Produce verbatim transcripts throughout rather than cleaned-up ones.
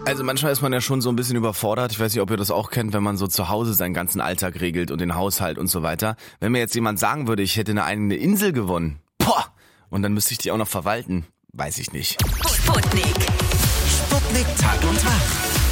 Also manchmal ist man ja schon so ein bisschen überfordert. Ich weiß nicht, ob ihr das auch kennt, wenn man so zu Hause seinen ganzen Alltag regelt und den Haushalt und so weiter. Wenn mir jetzt jemand sagen würde, ich hätte eine eigene Insel gewonnen, boah, und dann müsste ich die auch noch verwalten, weiß ich nicht. Sputnik. Sputnik Tag und Tag.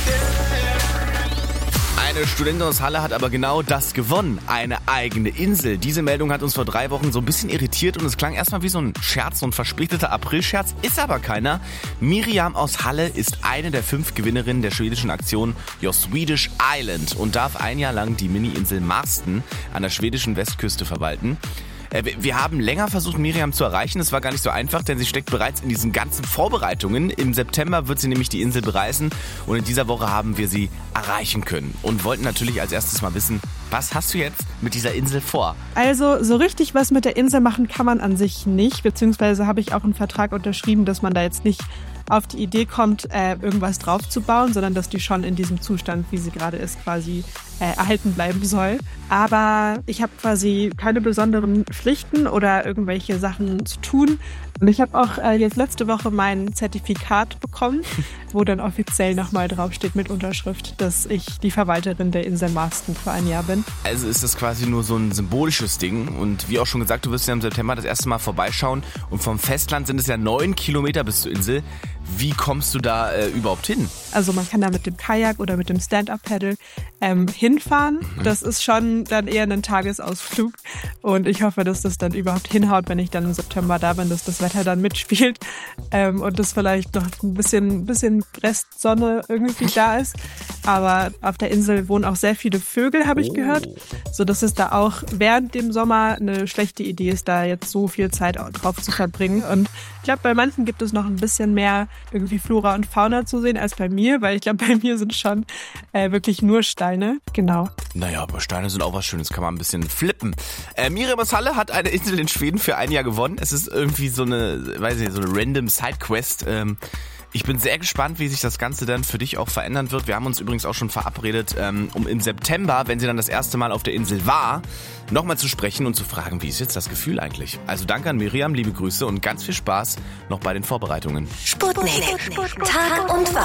Eine Studentin aus Halle hat aber genau das gewonnen, eine eigene Insel. Diese Meldung hat uns vor drei Wochen so ein bisschen irritiert und es klang erstmal wie so ein Scherz, so ein verspäteter Aprilscherz, ist aber keiner. Miriam aus Halle ist eine der fünf Gewinnerinnen der schwedischen Aktion Your Swedish Island und darf ein Jahr lang die Mini-Insel Marsten an der schwedischen Westküste verwalten. Wir haben länger versucht, Miriam zu erreichen. Es war gar nicht so einfach, denn sie steckt bereits in diesen ganzen Vorbereitungen. Im September wird sie nämlich die Insel bereisen und in dieser Woche haben wir sie erreichen können und wollten natürlich als erstes mal wissen, was hast du jetzt mit dieser Insel vor? Also so richtig was mit der Insel machen kann man an sich nicht, beziehungsweise habe ich auch einen Vertrag unterschrieben, dass man da jetzt nicht auf die Idee kommt, äh, irgendwas draufzubauen, sondern dass die schon in diesem Zustand, wie sie gerade ist, quasi äh, erhalten bleiben soll. Aber ich habe quasi keine besonderen Pflichten oder irgendwelche Sachen zu tun. Und ich habe auch äh, jetzt letzte Woche mein Zertifikat bekommen, wo dann offiziell nochmal draufsteht mit Unterschrift, dass ich die Verwalterin der Insel Marsten für ein Jahr bin. Also ist das quasi nur so ein symbolisches Ding und wie auch schon gesagt, du wirst ja im September das erste Mal vorbeischauen und vom Festland sind es ja neun Kilometer bis zur Insel. Wie kommst du da äh, überhaupt hin? Also man kann da mit dem Kajak oder mit dem Stand-Up-Paddle ähm, hinfahren. Mhm. Das ist schon dann eher ein Tagesausflug und ich hoffe, dass das dann überhaupt hinhaut, wenn ich dann im September da bin, dass das Wetter dann mitspielt ähm, und dass vielleicht noch ein bisschen, bisschen Restsonne irgendwie da ist. Aber auf der Insel wohnen auch sehr viele Vögel, habe ich gehört, so dass es da auch während dem Sommer eine schlechte Idee ist, da jetzt so viel Zeit drauf zu verbringen. Und ich glaube, bei manchen gibt es noch ein bisschen mehr irgendwie Flora und Fauna zu sehen als bei mir, weil ich glaube, bei mir sind schon äh, wirklich nur Steine. Genau. Naja, aber Steine sind auch was Schönes, kann man ein bisschen flippen. Äh, Miriam aus Halle hat eine Insel in Schweden für ein Jahr gewonnen. Es ist irgendwie so eine, weiß ich, so eine random Sidequest. Ähm, Ich bin sehr gespannt, wie sich das Ganze dann für dich auch verändern wird. Wir haben uns übrigens auch schon verabredet, um im September, wenn sie dann das erste Mal auf der Insel war, nochmal zu sprechen und zu fragen, wie ist jetzt das Gefühl eigentlich? Also danke an Miriam, liebe Grüße und ganz viel Spaß noch bei den Vorbereitungen. Sputnik. Tag und Tag.